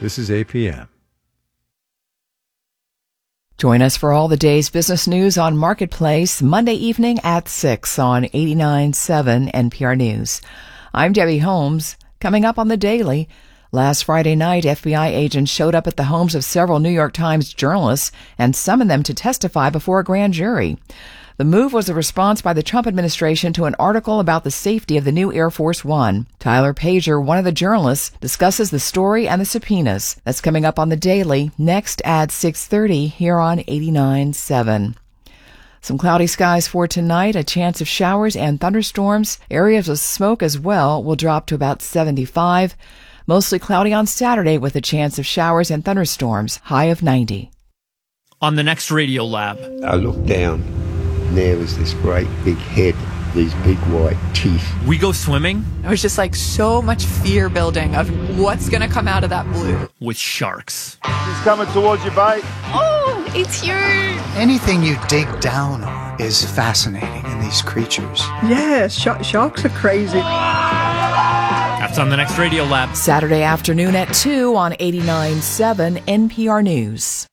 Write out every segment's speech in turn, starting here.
This is APM. Join us for all the day's business news on Marketplace, Monday evening at 6 on 89.7 NPR News. I'm Debbie Holmes. Coming up on the Daily, last Friday night, FBI agents showed up at the homes of several New York Times journalists and summoned them to testify before a grand jury. The move was a response by the Trump administration to an article about the safety of the new Air Force One. Tyler Pager, one of the journalists, discusses the story and the subpoenas. That's coming up on the Daily, next at 6:30 here on 89.7. Some cloudy skies for tonight, a chance of showers and thunderstorms. Areas of smoke as well will drop to about 75. Mostly cloudy on Saturday with a chance of showers and thunderstorms, high of 90. On the next Radio Lab. I looked down. There was this great big head, these big white teeth. We go swimming. It was just like so much fear building of what's going to come out of that blue. With sharks. He's coming towards you, bite. Oh, it's huge. Anything you dig down on is fascinating in these creatures. Yeah, sharks are crazy. That's on the next Radio Lab. Saturday afternoon at 2 on 89.7 NPR News.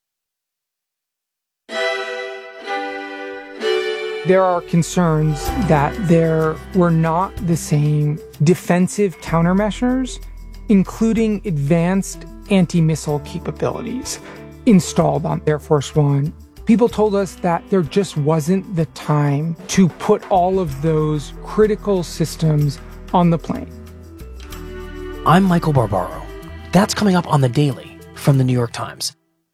There are concerns that there were not the same defensive countermeasures, including advanced anti-missile capabilities, installed on Air Force One. People told us that there just wasn't the time to put all of those critical systems on the plane. I'm Michael Barbaro. That's coming up on The Daily from the New York Times.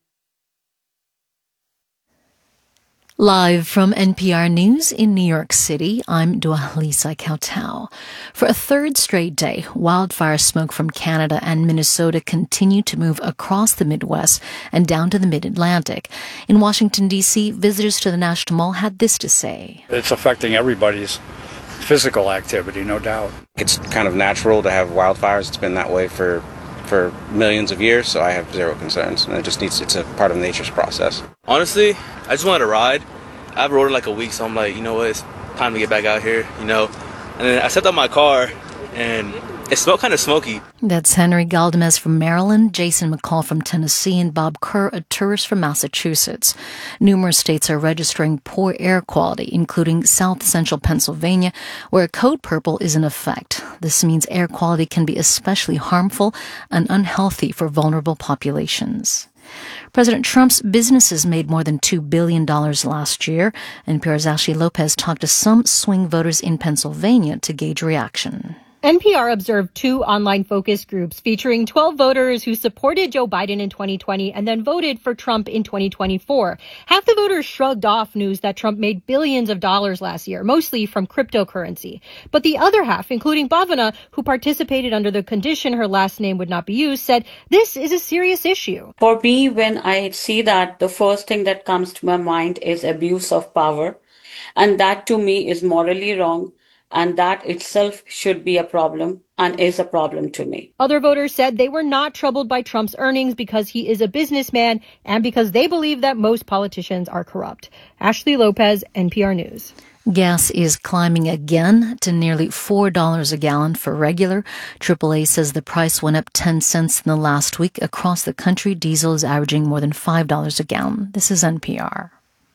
Live from NPR News in New York City, I'm Dua-Lisa Kautau. For a third straight day, wildfire smoke from Canada and Minnesota continue to move across the Midwest and down to the Mid-Atlantic. In Washington, D.C., visitors to the National Mall had this to say. It's affecting everybody's physical activity, no doubt. It's kind of natural to have wildfires. It's been that way for millions of years, so I have zero concerns, and it's a part of nature's process. Honestly, I just wanted to ride. I've rode in like a week, so I'm like, you know what, it's time to get back out here, you know. And then I stepped out my car, and it smelled kind of smoky. That's Henry Galdamez from Maryland, Jason McCall from Tennessee, and Bob Kerr, a tourist from Massachusetts. Numerous states are registering poor air quality, including South Central Pennsylvania, where Code Purple is in effect. This means air quality can be especially harmful and unhealthy for vulnerable populations. President Trump's businesses made more than $2 billion last year. NPR's Ashley Lopez talked to some swing voters in Pennsylvania to gauge reaction. NPR observed two online focus groups featuring 12 voters who supported Joe Biden in 2020 and then voted for Trump in 2024. Half the voters shrugged off news that Trump made billions of dollars last year, mostly from cryptocurrency. But the other half, including Bhavana, who participated under the condition her last name would not be used, said this is a serious issue. For me, when I see that, the first thing that comes to my mind is abuse of power. And that to me is morally wrong. And that itself should be a problem and is a problem to me. Other voters said they were not troubled by Trump's earnings because he is a businessman and because they believe that most politicians are corrupt. Ashley Lopez, NPR News. Gas is climbing again to nearly $4 a gallon for regular. AAA says the price went up 10 cents in the last week. Across the country, diesel is averaging more than $5 a gallon. This is NPR.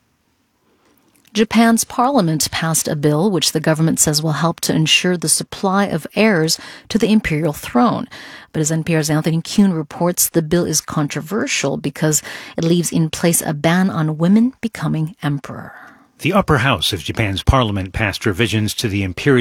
Japan's parliament passed a bill which the government says will help to ensure the supply of heirs to the imperial throne. But as NPR's Anthony Kuhn reports, the bill is controversial because it leaves in place a ban on women becoming emperor. The upper house of Japan's parliament passed revisions to the imperial